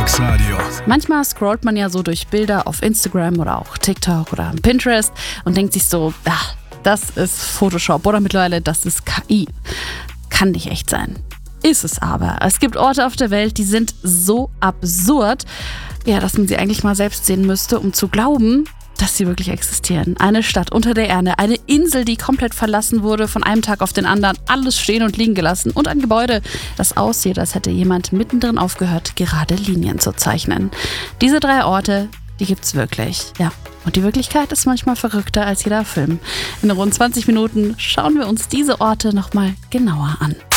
Box Radio. Manchmal scrollt man ja so durch Bilder auf Instagram oder auch TikTok oder Pinterest und denkt sich so, das ist Photoshop oder mittlerweile das ist KI. Kann nicht echt sein. Ist es aber. Es gibt Orte auf der Welt, die sind so absurd, dass man sie eigentlich mal selbst sehen müsste, um zu glauben, dass sie wirklich existieren. Eine Stadt unter der Erde, eine Insel, die komplett verlassen wurde, von einem Tag auf den anderen, alles stehen und liegen gelassen und ein Gebäude, das aussieht, als hätte jemand mittendrin aufgehört, gerade Linien zu zeichnen. Diese 3 Orte, die gibt's wirklich, ja. Und die Wirklichkeit ist manchmal verrückter als jeder Film. In rund 20 Minuten schauen wir uns diese Orte nochmal genauer an.